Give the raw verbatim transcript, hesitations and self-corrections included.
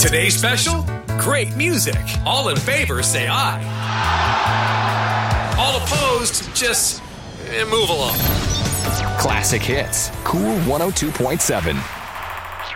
Today's special? Great music. All in favor, say aye. All opposed, just eh, move along. Classic Hits, Cool one oh two point seven.